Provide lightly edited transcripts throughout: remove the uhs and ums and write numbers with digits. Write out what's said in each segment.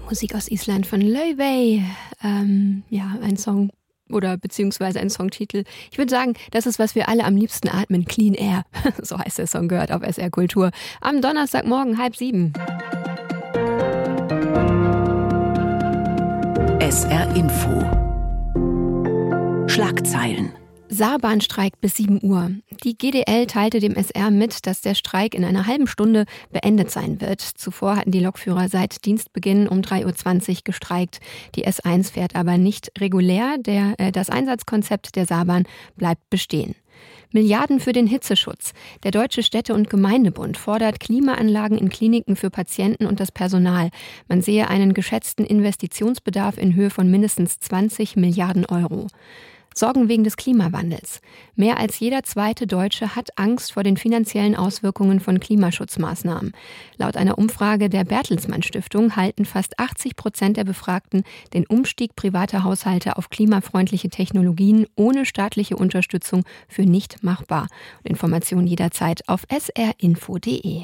Musik aus Island von Laufey. Ein Song oder beziehungsweise ein Songtitel. Ich würde sagen, das ist, was wir alle am liebsten atmen. Clean Air. So heißt der Song, gehört auf SR Kultur. Am Donnerstagmorgen 6:30. SR Info. Schlagzeilen. Saarbahn streikt bis 7 Uhr. Die GDL teilte dem SR mit, dass der Streik in einer halben Stunde beendet sein wird. Zuvor hatten die Lokführer seit Dienstbeginn um 3:20 Uhr gestreikt. Die S1 fährt aber nicht regulär. Das Einsatzkonzept der Saarbahn bleibt bestehen. Milliarden für den Hitzeschutz. Der Deutsche Städte- und Gemeindebund fordert Klimaanlagen in Kliniken für Patienten und das Personal. Man sehe einen geschätzten Investitionsbedarf in Höhe von mindestens 20 Milliarden Euro. Sorgen wegen des Klimawandels. Mehr als jeder zweite Deutsche hat Angst vor den finanziellen Auswirkungen von Klimaschutzmaßnahmen. Laut einer Umfrage der Bertelsmann Stiftung halten fast 80% der Befragten den Umstieg privater Haushalte auf klimafreundliche Technologien ohne staatliche Unterstützung für nicht machbar. Informationen jederzeit auf srinfo.de.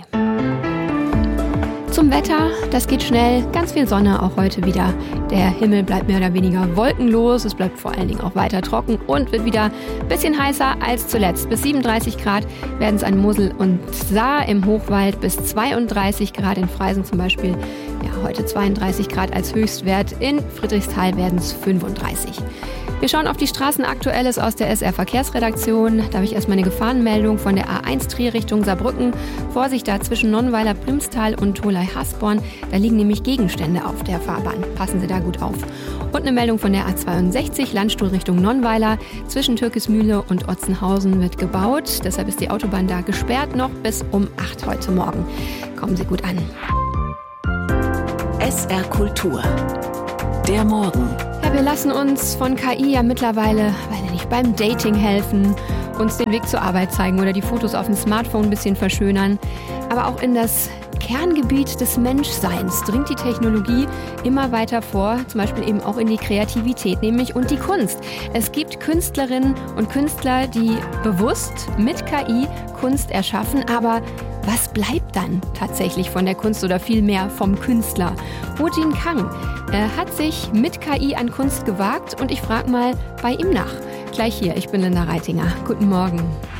Zum Wetter, das geht schnell, ganz viel Sonne auch heute wieder. Der Himmel bleibt mehr oder weniger wolkenlos, es bleibt vor allen Dingen auch weiter trocken und wird wieder ein bisschen heißer als zuletzt. Bis 37 Grad werden es an Mosel und Saar, im Hochwald bis 32 Grad in Freisen zum Beispiel. Ja, heute 32 Grad als Höchstwert, in Friedrichsthal werden es 35. Wir schauen auf die Straßenaktuelles aus der SR Verkehrsredaktion. Da habe ich erstmal eine Gefahrenmeldung von der A1 Trier Richtung Saarbrücken. Vorsicht da zwischen Nonnweiler-Primstal und Tholey-Hasborn. Da liegen nämlich Gegenstände auf der Fahrbahn. Passen Sie da gut auf. Und eine Meldung von der A62 Landstuhl Richtung Nonnweiler. Zwischen Türkismühle und Otzenhausen wird gebaut. Deshalb ist die Autobahn da gesperrt noch bis um 8 heute Morgen. Kommen Sie gut an. SR Kultur. Der Morgen. Ja, wir lassen uns von KI ja mittlerweile, weil nicht beim Dating helfen, uns den Weg zur Arbeit zeigen oder die Fotos auf dem Smartphone ein bisschen verschönern. Aber auch in das Kerngebiet des Menschseins dringt die Technologie immer weiter vor, zum Beispiel eben auch in die Kreativität, nämlich und die Kunst. Es gibt Künstlerinnen und Künstler, die bewusst mit KI Kunst erschaffen, aber was bleibt dann tatsächlich von der Kunst oder vielmehr vom Künstler? Ho-Jin Kang hat sich mit KI an Kunst gewagt und ich frage mal bei ihm nach. Gleich hier, ich bin Linda Reitinger. Guten Morgen.